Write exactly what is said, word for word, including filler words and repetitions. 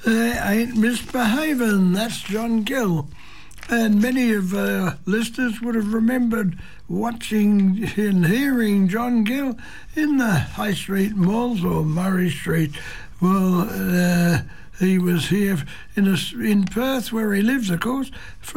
They ain't misbehaving. That's John Gill. And many of our listeners would have remembered watching and hearing John Gill in the High Street malls or Murray Street. Well, uh, he was here in, a, in Perth, where he lives, of course, from